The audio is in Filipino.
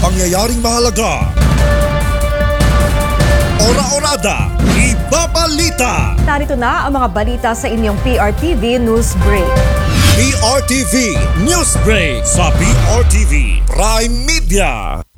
pangyayaring mahalaga. Ora-orada, ibabalita. Narito na ang mga balita sa inyong PRTV News Break. PRTV News Break sa PRTV Prime Media.